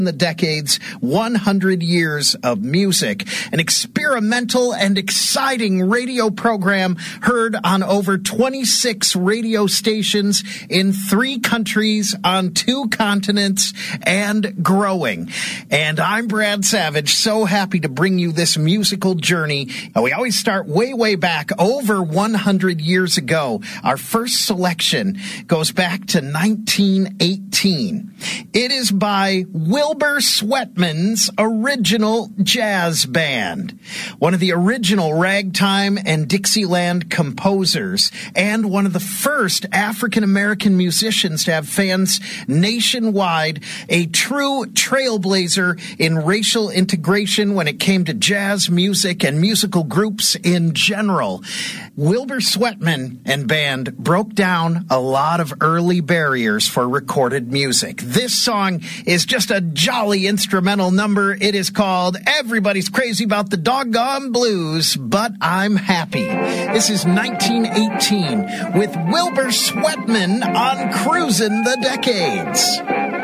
the Decades, 100 Years of Music, an experimental and exciting radio program heard on over 26 radio stations in 3 countries on 2 continents and growing. And I'm Brad Savage, so happy to bring you this musical journey. We always start way back, over 100 years ago. Our first selection goes back to 1918. It is by Wilbur Sweatman's Original Jazz Band, one of the original ragtime and Dixieland composers, and one of the first African-American musicians to have fans nationwide, a true trailblazer in racial integration when it came to jazz music and musical groups in general. Wilbur Sweatman and band broke down a lot of early barriers for recorded music. This song is just a jolly instrumental number. It is called Everybody's Crazy About the Doggone Blues, But I'm Happy. This is 1918 with Wilbur Sweatman on Cruisin' the Decades.